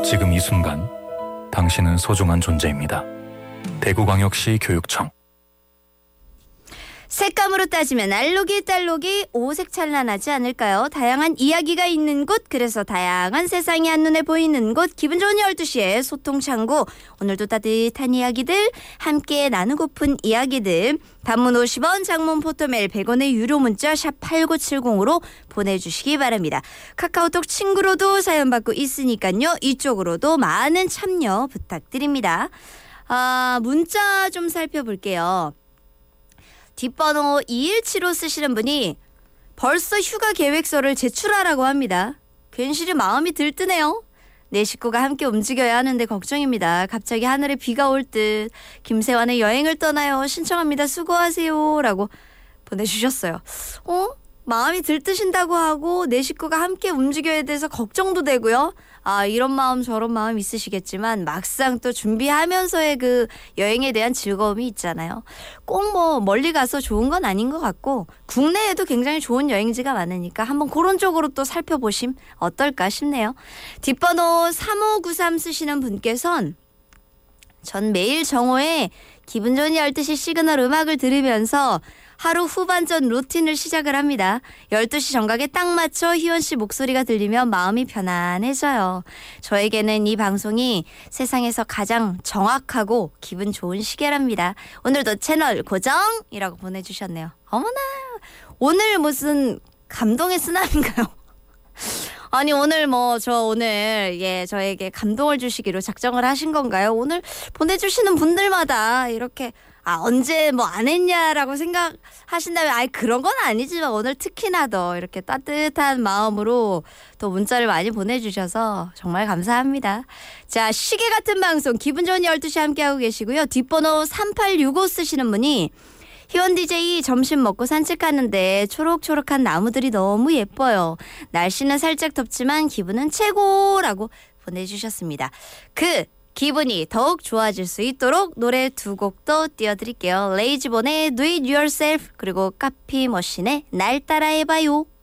지금 이 순간 당신은 소중한 존재입니다. 대구광역시 교육청. 색감으로 따지면 알록이 딸록이 오색찬란하지 않을까요? 다양한 이야기가 있는 곳, 그래서 다양한 세상이 한눈에 보이는 곳, 기분 좋은 12시에 소통창구. 오늘도 따뜻한 이야기들, 함께 나누고픈 이야기들, 단문 50원, 장문 포토메일 100원의 유료 문자 샵 8970으로 보내주시기 바랍니다. 카카오톡 친구로도 사연 받고 있으니까요. 이쪽으로도 많은 참여 부탁드립니다. 문자 좀 살펴볼게요. 뒷번호 2175 쓰시는 분이 벌써 휴가 계획서를 제출하라고 합니다. 괜시리 마음이 들뜨네요. 내 식구가 함께 움직여야 하는데 걱정입니다. 갑자기 하늘에 비가 올 듯. 김세환의 여행을 떠나요. 신청합니다. 수고하세요. 라고 보내주셨어요. 마음이 들뜨신다고 하고 내 식구가 함께 움직여야 돼서 걱정도 되고요. 이런 마음 저런 마음 있으시겠지만 막상 또 준비하면서의 그 여행에 대한 즐거움이 있잖아요. 꼭 뭐 멀리 가서 좋은 건 아닌 것 같고 국내에도 굉장히 좋은 여행지가 많으니까 한번 그런 쪽으로 또 살펴보심 어떨까 싶네요. 뒷번호 3593 쓰시는 분께선 전 매일 정오에 기분 좋은 12시 시그널 음악을 들으면서 하루 후반전 루틴을 시작을 합니다. 12시 정각에 딱 맞춰 희원 씨 목소리가 들리면 마음이 편안해져요. 저에게는 이 방송이 세상에서 가장 정확하고 기분 좋은 시계랍니다. 오늘도 채널 고정이라고 보내주셨네요. 어머나, 오늘 무슨 감동의 쓰나미인가요? 아니 오늘 오늘 저에게 감동을 주시기로 작정을 하신 건가요? 오늘 보내주시는 분들마다 이렇게 언제 안 했냐라고 생각하신다면 그런 건 아니지만 오늘 특히나 더 이렇게 따뜻한 마음으로 또 문자를 많이 보내주셔서 정말 감사합니다. 자, 시계 같은 방송 기분 좋은 12시 함께하고 계시고요. 뒷번호 3865 쓰시는 분이 희원 DJ 점심 먹고 산책하는데 초록초록한 나무들이 너무 예뻐요. 날씨는 살짝 덥지만 기분은 최고라고 보내주셨습니다. 기분이 더욱 좋아질 수 있도록 노래 두 곡 더 띄워드릴게요. 레이즈본의 Do It Yourself 그리고 카피머신의 날 따라해봐요.